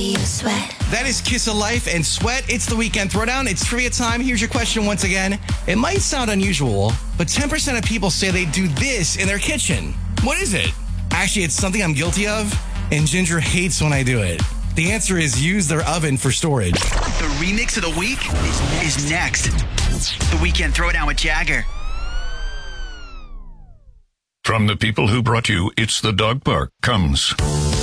you sweat. That is Kiss of Life and Sweat. It's the weekend throwdown. It's trivia time. Here's your question once again. It might sound unusual, but 10% of people say they do this in their kitchen. What is it? Actually, it's something I'm guilty of, and Ginger hates when I do it. The answer is use their oven for storage. The remix of the week is next. The weekend throwdown with Jagger. From the people who brought you It's the Dog Park comes